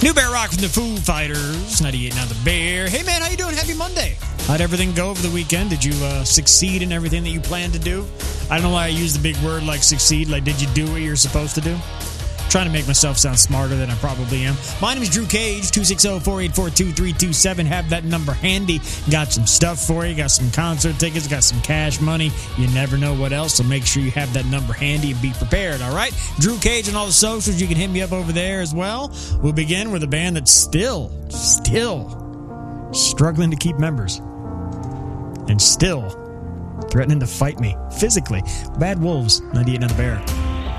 New Bear Rock from the Foo Fighters, 98 now the Bear. Hey man, how you doing? Happy Monday. How'd everything go over the weekend? Did you succeed in everything that you planned to do? I don't know why I use the big word like succeed. Like, did you do what you're supposed to do? Trying to make myself sound smarter than I probably am. My name is Drew Cage, 260-484-2327. Have that number handy. Got some stuff for you. Got some concert tickets. Got some cash money. You never know what else, so make sure you have that number handy and be prepared, all right? Drew Cage on all the socials. You can hit me up over there as well. We'll begin with a band that's still struggling to keep members and still threatening to fight me physically. Bad Wolves, 98 on the Bear.